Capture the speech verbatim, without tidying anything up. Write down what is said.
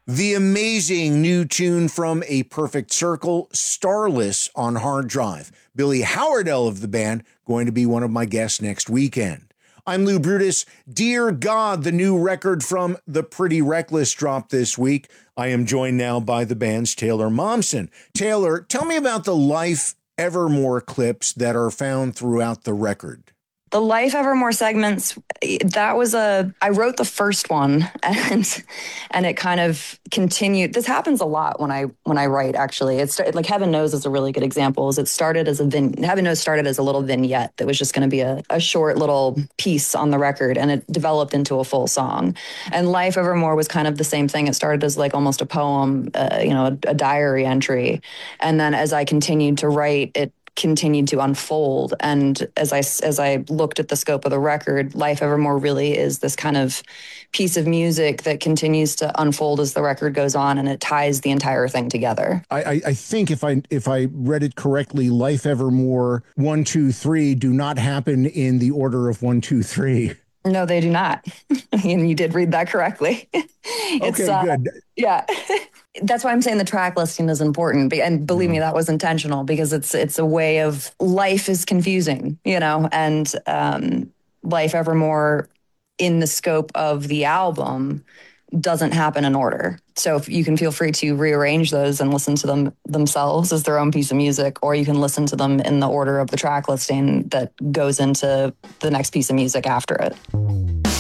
The amazing new tune from A Perfect Circle, Starless on Hard Drive. Billy Howardell of the band going to be one of my guests next weekend. I'm Lou Brutus. Dear God, the new record from The Pretty Reckless dropped this week. I am joined now by the band's Taylor Momsen. Taylor, tell me about the Life Evermore clips that are found throughout the record. The Life Evermore segments, that was a, I wrote the first one and and it kind of continued. This happens a lot when I when I write, actually. It's like Heaven Knows is a really good example. Is it started as a, vin, Heaven Knows started as a little vignette that was just going to be a, a short little piece on the record, and it developed into a full song. And Life Evermore was kind of the same thing. It started as like almost a poem, uh, you know, a, a diary entry. And then as I continued to write, it continued to unfold. And as I, as I looked at the scope of the record, Life Evermore really is this kind of piece of music that continues to unfold as the record goes on, and it ties the entire thing together. I, I, I think if I if I read it correctly, Life Evermore one, two, three do not happen in the order of one, two, three. No, they do not. And you did read that correctly. It's, okay, uh, good. Yeah. That's why I'm saying the track listing is important. And believe mm-hmm. me, that was intentional, because it's it's a way of, life is confusing, you know, and um, Life Evermore in the scope of the album doesn't happen in order. So if you can feel free to rearrange those and listen to them themselves as their own piece of music, or you can listen to them in the order of the track listing that goes into the next piece of music after it.